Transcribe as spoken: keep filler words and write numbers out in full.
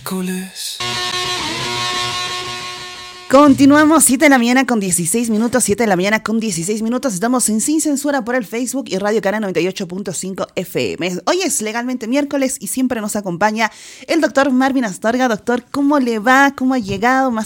Continuamos, siete de la mañana con dieciséis minutos, siete de la mañana con dieciséis minutos. Estamos en Sin Censura por el Facebook y Radio Cana noventa y ocho punto cinco F M. Hoy es legalmente miércoles y siempre nos acompaña el doctor Marvin Astorga. Doctor, ¿cómo le va? ¿Cómo ha llegado? Más